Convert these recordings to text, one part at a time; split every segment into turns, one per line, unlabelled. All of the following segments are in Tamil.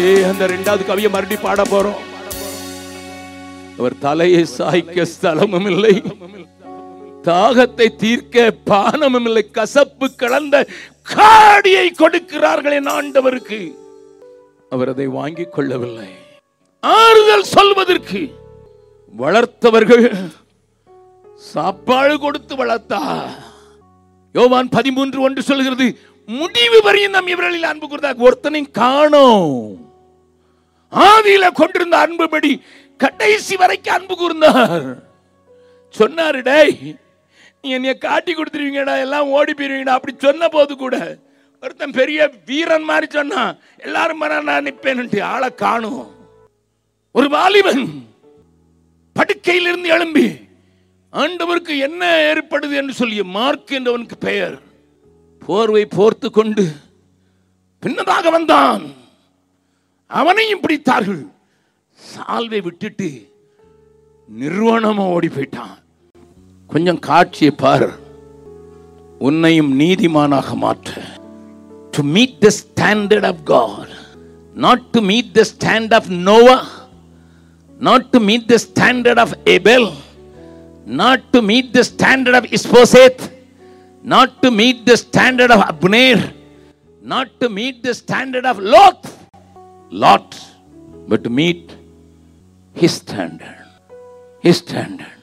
அந்த இரண்டாவது கவியை மறுபடி பாட போறோம். அவர் தலையை சாய்க்க ஸ்தலமும் இல்லை, தாகத்தை தீர்க்க பானமும் இல்லை, கசப்பு கலந்த காடியை கொடுக்கிறார்கள் என் ஆண்டவருக்கு. அவர் அதை வாங்கிக் கொள்ளவில்லை. ஆறுதல் சொல்வதற்கு வளர்த்தவர்கள் சாப்பாடு கொடுத்து வளர்த்தார். யோவான் 13:1 சொல்கிறது, முடிவு வரையும் நம் இவர்களில் அன்பு கூர்ந்தார். ஒருத்தனையும் காணோம். ஆதியில கொண்டிருந்த அன்புபடி கடைசி வரைக்கும் அன்பு கூர்ந்தார். சொன்னாரு, டேய் நீ என்னைய காட்டி கொடுத்துருவீங்கடா, எல்லாம் ஓடி போயிருவீங்கடா. அப்படி சொன்ன போது கூட ஒருத்தன் பெரிய வீரன் மாதிரி சொன்னா, எல்லாரும் நான் நிற்பேன்ட்டு. ஆளை காணும். ஒரு வாலிபன் படுக்கையிலிருந்து எழும்பி ஆண்டவருக்கு என்ன ஏற்படுது என்று சொல்லி மார்க் என்றவனுக்கு பெயர், போர்வை போர்த்து கொண்டு பின்னதாக வந்தான். அவனையும் பிடித்தார்கள். சால்வை விட்டுட்டு நிர்வாணமா ஓடி போயிட்டான். கொஞ்சம் காட்சியை பார். உன்னையும் நீதிமானாக மாற்ற, to meet the standard of God, not to meet the standard of Noah, not to meet the standard of Abel, not to meet the standard of Isbosheth, not to meet the standard of Abner, not to meet the standard of Lot, but to meet his standard. His standard.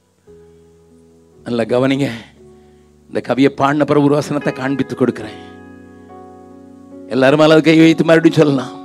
நல்ல கவனிங்க. இந்த கவியை பாடின பிறகு ஒரு வசனத்தை காண்பித்து கொடுக்கிறேன். எல்லாரும் அளவு கை வைத்து மறுபடியும் சொல்லலாம்.